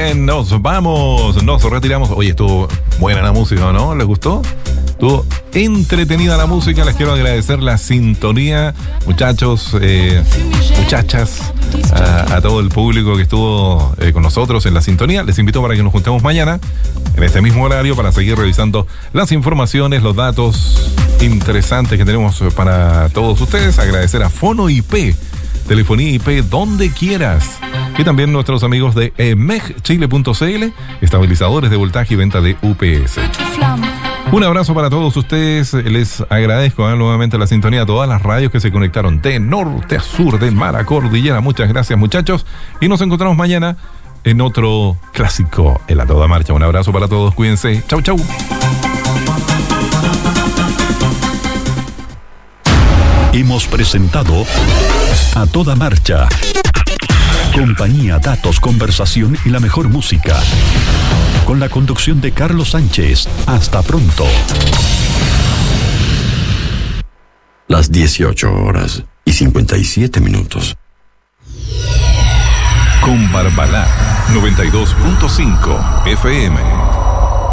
bien, nos vamos, nos retiramos. Oye, estuvo buena la música, ¿no? ¿Les gustó? Estuvo entretenida la música. Les quiero agradecer la sintonía, muchachos, muchachas, a todo el público que estuvo con nosotros en la sintonía. Les invito para que nos juntemos mañana en este mismo horario para seguir revisando las informaciones, los datos interesantes que tenemos para todos ustedes. Agradecer a Fono IP, telefonía IP donde quieras. Y también nuestros amigos de megchile.cl, estabilizadores de voltaje y venta de UPS. Un abrazo para todos ustedes. Les agradezco nuevamente la sintonía a todas las radios que se conectaron de norte a sur, de mar a cordillera. Muchas gracias, muchachos. Y nos encontramos mañana en otro clásico en la Toda Marcha. Un abrazo para todos. Cuídense. Chau, chau. Hemos presentado A Toda Marcha. Compañía, datos, conversación y la mejor música. Con la conducción de Carlos Sánchez. Hasta pronto. Las 18:57. Con Barbalá 92.5 FM.